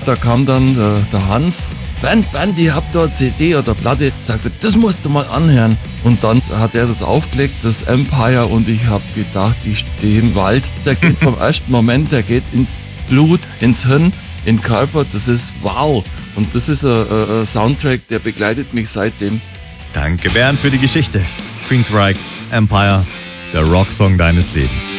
da kam dann der Hans, Band, ich hab da eine CD oder Platte, sagte, das musst du mal anhören. Und dann hat er das aufgelegt, das Empire, und ich hab gedacht, ich stehe im Wald. Der geht vom ersten Moment, der geht ins Blut, ins Hirn, in den Körper, das ist wow. Und das ist ein Soundtrack, der begleitet mich seitdem. Danke Bernd für die Geschichte. Queensryche, Empire, der Rocksong deines Lebens.